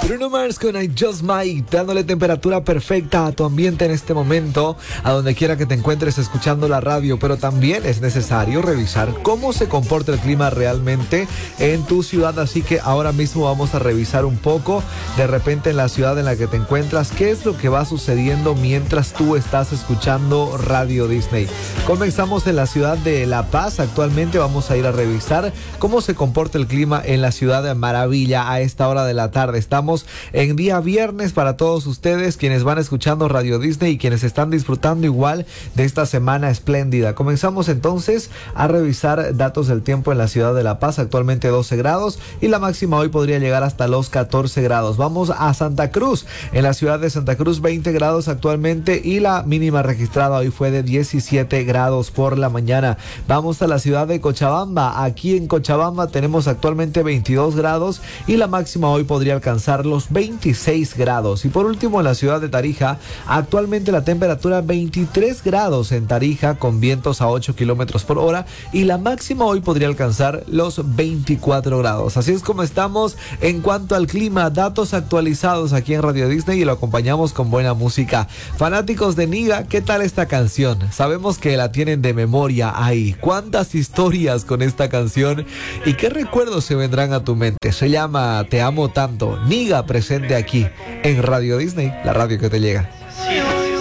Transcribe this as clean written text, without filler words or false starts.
Bruno Mars con I Just Might, dándole temperatura perfecta a tu ambiente en este momento, a donde quiera que te encuentres escuchando la radio, pero también es necesario revisar cómo se comporta el clima realmente en tu ciudad, así que ahora mismo vamos a revisar un poco, de repente en la ciudad en la que te encuentras, qué es lo que va sucediendo mientras tú estás escuchando Radio Disney. Comenzamos en la ciudad de La Paz. Actualmente vamos a ir a revisar cómo se comporta el clima en la ciudad de Maravilla a esta hora de la tarde. Estamos en día viernes para todos ustedes quienes van escuchando Radio Disney y quienes están disfrutando igual de esta semana espléndida. Comenzamos entonces a revisar datos del tiempo en la ciudad de La Paz. Actualmente 12 grados y la máxima hoy podría llegar hasta los 14 grados. Vamos a Santa Cruz. En la ciudad de Santa Cruz 20 grados actualmente y la mínima registrada hoy fue de 17 grados por la mañana. Vamos a la ciudad de Cochabamba. Aquí en Cochabamba tenemos actualmente 22 grados y la máxima hoy podría alcanzar los 26 grados. Y por último en la ciudad de Tarija, actualmente la temperatura 23 grados en Tarija con vientos a 8 kilómetros por hora y la máxima hoy podría alcanzar los 24 grados. Así es como estamos en cuanto al clima, datos actualizados aquí en Radio Disney y lo acompañamos con buena música. Fanáticos de Niga, ¿qué tal esta canción? Sabemos que la tienen de memoria ahí. ¿Cuántas historias con esta canción y qué recuerdos se vendrán a tu mente? Se llama Te Amo Tanto. Niga presente aquí en Radio Disney, la radio que te llega.